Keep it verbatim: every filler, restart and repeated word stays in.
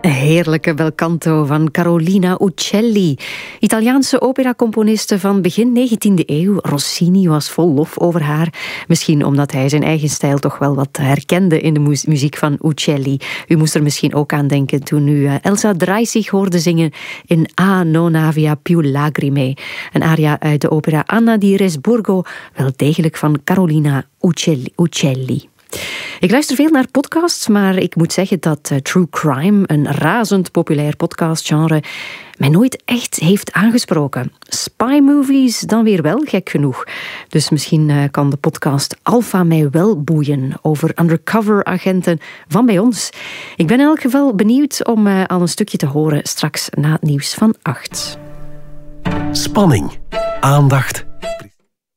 Een heerlijke bel canto van Carolina Uccelli. Italiaanse operacomponiste van begin negentiende eeuw. Rossini was vol lof over haar. Misschien omdat hij zijn eigen stijl toch wel wat herkende in de mu- muziek van Uccelli. U moest er misschien ook aan denken toen u uh, Elsa Dreisig hoorde zingen in A non avea più lagrime. Een aria uit de opera Anna di Resburgo, wel degelijk van Carolina Uccelli. Uccelli. Ik luister veel naar podcasts, maar ik moet zeggen dat uh, True Crime, een razend populair podcastgenre, mij nooit echt heeft aangesproken. Spy movies dan weer wel, gek genoeg. Dus misschien uh, kan de podcast Alpha mij wel boeien over undercover agenten van bij ons. Ik ben in elk geval benieuwd om uh, al een stukje te horen straks na het nieuws van acht. Spanning, aandacht,